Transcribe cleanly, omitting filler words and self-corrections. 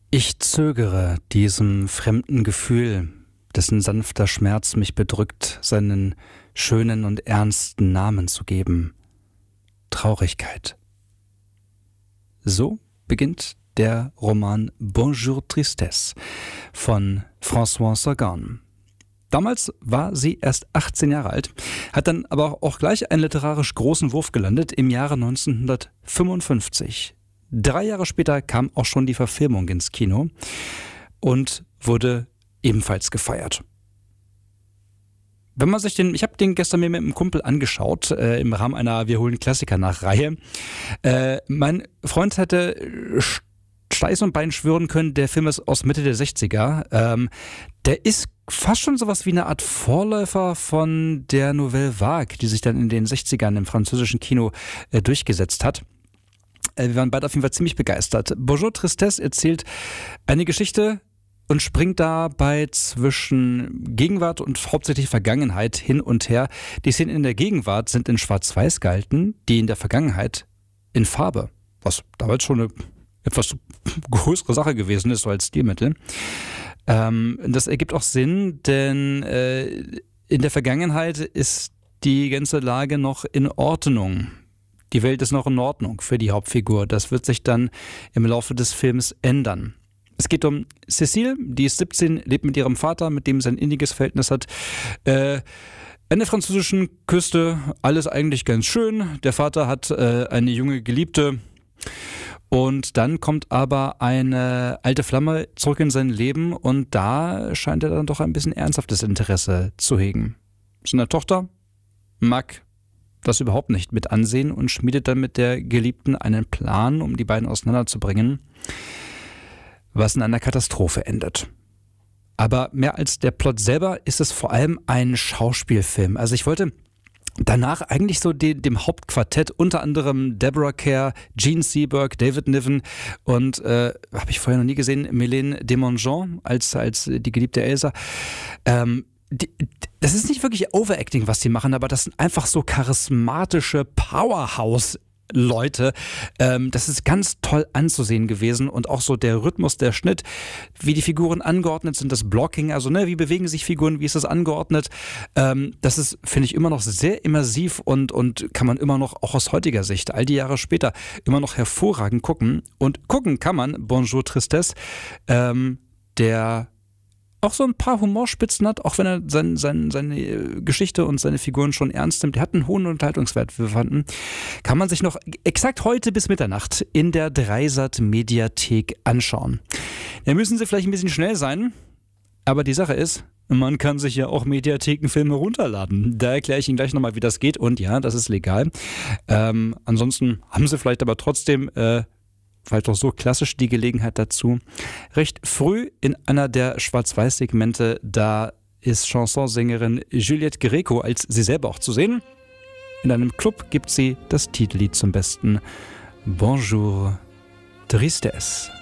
Ich zögere, diesem fremden Gefühl, dessen sanfter Schmerz mich bedrückt, seinen schönen und ernsten Namen zu geben. Traurigkeit. So beginnt der Roman Bonjour Tristesse von Françoise Sagan. Damals war sie erst 18 Jahre alt, hat dann aber auch gleich einen literarisch großen Wurf gelandet im Jahre 1955. 3 Jahre später kam auch schon die Verfilmung ins Kino und wurde ebenfalls gefeiert. Wenn man sich ich habe den gestern mir mit einem Kumpel angeschaut, im Rahmen einer Wir holen Klassiker nach Reihe. Mein Freund hätte Steiß und Bein schwören können, der Film ist aus Mitte der 60er. Der ist fast schon sowas wie eine Art Vorläufer von der Nouvelle Vague, die sich dann in den 60ern im französischen Kino durchgesetzt hat. Wir waren beide auf jeden Fall ziemlich begeistert. Bonjour Tristesse erzählt eine Geschichte und springt dabei zwischen Gegenwart und hauptsächlich Vergangenheit hin und her. Die Szenen in der Gegenwart sind in Schwarz-Weiß gehalten, die in der Vergangenheit in Farbe, was damals schon eine etwas größere Sache gewesen ist, so als Stilmittel. Das ergibt auch Sinn, denn in der Vergangenheit ist die ganze Lage noch in Ordnung. Die Welt ist noch in Ordnung für die Hauptfigur. Das wird sich dann im Laufe des Films ändern. Es geht um Cécile, die ist 17, lebt mit ihrem Vater, mit dem sie ein inniges Verhältnis hat. An der französischen Küste, alles eigentlich ganz schön. Der Vater hat eine junge Geliebte. Und dann kommt aber eine alte Flamme zurück in sein Leben und da scheint er dann doch ein bisschen ernsthaftes Interesse zu hegen. Seine Tochter mag das überhaupt nicht mit ansehen und schmiedet dann mit der Geliebten einen Plan, um die beiden auseinanderzubringen, was in einer Katastrophe endet. Aber mehr als der Plot selber ist es vor allem ein Schauspielfilm. Also ich wollte danach eigentlich so dem Hauptquartett, unter anderem Deborah Kerr, Gene Seberg, David Niven und, habe ich vorher noch nie gesehen, Mylène Demongeon als die geliebte Elsa. Das ist nicht wirklich Overacting, was die machen, aber das sind einfach so charismatische Powerhouse-Leute. Das ist ganz toll anzusehen gewesen und auch so der Rhythmus, der Schnitt, wie die Figuren angeordnet sind, das Blocking, also wie bewegen sich Figuren, wie ist das angeordnet. Das ist, finde ich, immer noch sehr immersiv und kann man immer noch, auch aus heutiger Sicht, all die Jahre später, immer noch hervorragend gucken. Und gucken kann man Bonjour Tristesse, der auch so ein paar Humorspitzen hat, auch wenn er seine Geschichte und seine Figuren schon ernst nimmt. Der hat einen hohen Unterhaltungswert, wie wir fanden. Kann man sich noch exakt heute bis Mitternacht in der Dreisat-Mediathek anschauen. Da müssen Sie vielleicht ein bisschen schnell sein, aber die Sache ist, man kann sich ja auch Mediathekenfilme runterladen. Da erkläre ich Ihnen gleich nochmal, wie das geht. Und ja, das ist legal. Ansonsten haben Sie vielleicht aber trotzdem vielleicht auch so klassisch die Gelegenheit dazu. Recht früh in einer der Schwarz-Weiß-Segmente, da ist Chansonsängerin Juliette Gréco als sie selber auch zu sehen. In einem Club gibt sie das Titellied zum Besten. Bonjour Tristesse.